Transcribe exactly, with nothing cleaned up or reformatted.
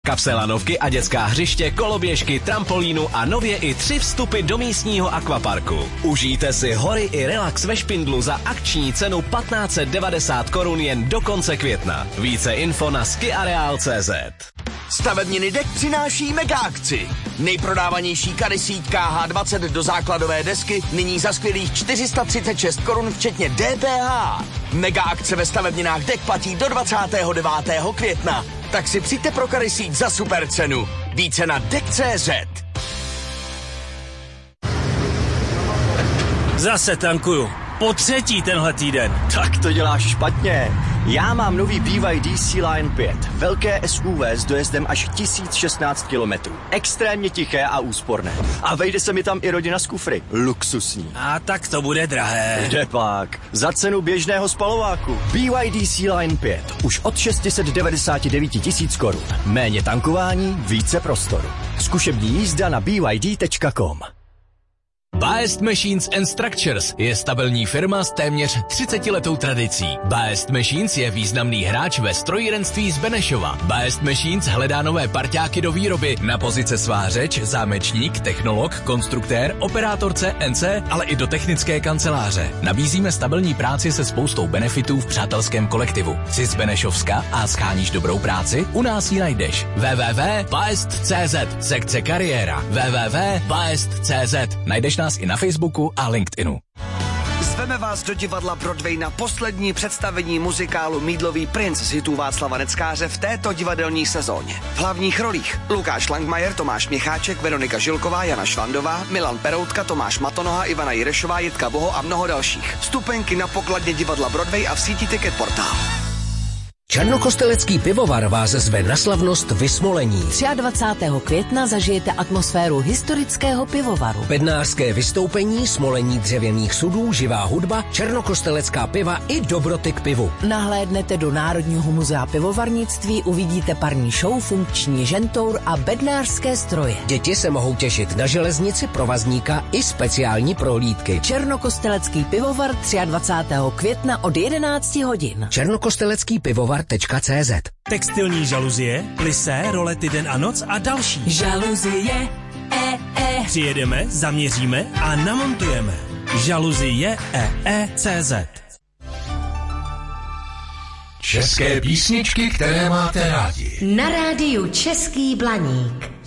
Kapselanovky a dětská hřiště, koloběžky, trampolínu a nově i tři vstupy do místního akvaparku. Užijte si hory i relax ve Špindlu za akční cenu patnáct set devadesát korun jen do konce května. Více info na skiareal tečka cé zet. Stavebniny dek přináší mega akci. Nejprodávanější kary síť K H dvacet do základové desky nyní za skvělých čtyři sta třicet šest korun včetně D P H. Mega akce ve stavebninách dek platí do dvacátého devátého května. Tak si přijďte pro kary síť za super cenu. Více na dek tečka cé zet. Zase tankuju. Po třetí tenhle týden. Tak to děláš špatně. Já mám nový B Y D Sea-Line pět. Velké S U V s dojezdem až tisíc šestnáct kilometrů. Extrémně tiché a úsporné. A vejde se mi tam i rodina z kufry. Luxusní. A tak to bude drahé. Jde pak. Za cenu běžného spalováku. B Y D Sea-Line pět. Už od šest set devadesát devět tisíc korun. Méně tankování, více prostoru. Zkušební jízda na b y d tečka com. Baest Machines and Structures je stabilní firma s téměř třicetiletou tradicí. Baest Machines je významný hráč ve strojírenství z Benešova. Baest Machines hledá nové parťáky do výroby na pozice svářeč, zámečník, technolog, konstruktér, operátor C N C, ale i do technické kanceláře. Nabízíme stabilní práci se spoustou benefitů v přátelském kolektivu. Jsi z Benešovska a scháníš dobrou práci? U nás ji najdeš. w w w tečka baest tečka cé zet, sekce kariéra. w w w tečka baest tečka cé zet. Najdeš nás i na Facebooku a LinkedInu. Zveme vás do divadla Broadway na poslední představení muzikálu Mýdlový princ z hitů Václava Neckáře v této divadelní sezóně. V hlavních rolích Lukáš Langmajer, Tomáš Měcháček, Veronika Žilková, Jana Švandová, Milan Peroutka, Tomáš Matonoha, Ivana Jirešová, Jitka Boho a mnoho dalších. Vstupenky na pokladně divadla Broadway a v síti Ticket Portal. Černokostelecký pivovar vás zve na slavnost Vysmolení. dvacátého třetího května zažijete atmosféru historického pivovaru. Bednářské vystoupení, smolení dřevěných sudů, živá hudba, černokostelecká piva i dobroty k pivu. Nahlédnete do Národního muzea pivovarnictví, uvidíte parní show, funkční žentour a bednářské stroje. Děti se mohou těšit na železnici, provazníka i speciální prohlídky. Černokostelecký pivovar dvacátého třetího května od jedenácti hodin. Černokostelecký pivovar tečka cé zet. Textilní žaluzie, plisé, rolety den a noc a další. Žaluzie, e, e. Přijedeme, zaměříme a namontujeme. Žaluzie, e, e, cé zet. České písničky, které máte rádi. Na rádiu Český Blaník.